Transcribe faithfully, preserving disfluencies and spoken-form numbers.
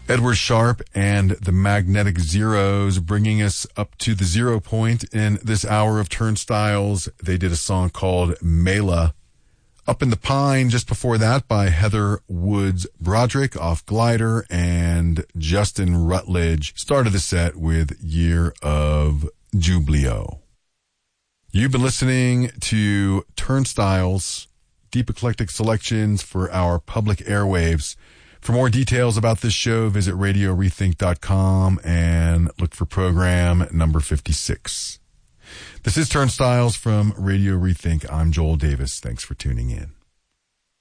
Edward Sharpe and the Magnetic Zeros, bringing us up to the zero point in this hour of Turnstiles. They did a song called Mela. Up in the Pine just before that by Heather Woods Broderick off Glider, and Justin Rutledge started the set with Year of Jubileo. You've been listening to Turnstiles, deep eclectic selections for our public airwaves. For more details about this show, visit radio rethink dot com and look for program number fifty-six. This is Turnstiles from Radio Rethink. I'm Joel Davis. Thanks for tuning in.